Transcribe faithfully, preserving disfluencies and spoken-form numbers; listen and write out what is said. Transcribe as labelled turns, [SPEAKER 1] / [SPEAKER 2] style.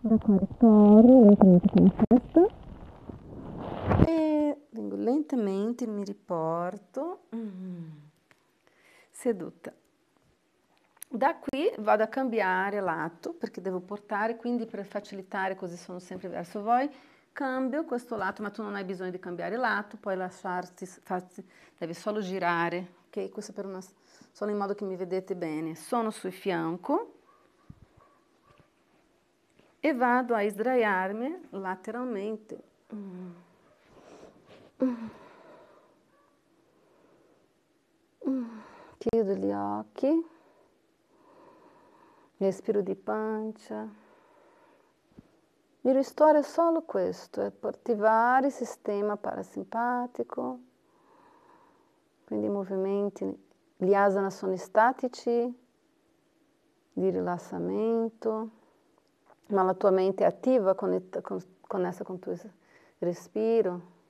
[SPEAKER 1] Da qua ritorno, lentamente con la testa. E vengo lentamente, mi riporto. Mm. Seduta. Da qui vado a cambiare lato, perché devo portare, quindi per facilitare, così sono sempre verso voi, cambio questo lato, ma tu non hai bisogno di cambiare lato, puoi lasciarti, farti, devi solo girare, ok? Questo per una, solo in modo che mi vedete bene. Sono sul fianco e vado a sdraiarmi lateralmente. Mm. Mm. Mm. Chiudo gli occhi, respiro di pancia. Mi ristoro solo questo, è per attivare il sistema parasimpatico, quindi i movimenti, gli asana sono statici, di rilassamento, ma la tua mente è attiva, connessa con il tuo respiro.